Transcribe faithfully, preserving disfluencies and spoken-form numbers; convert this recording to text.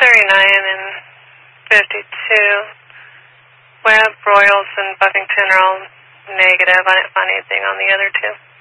thirty-nine and fifty-two. Webb, Royals, and Buffington are all negative. I didn't find anything on the other two.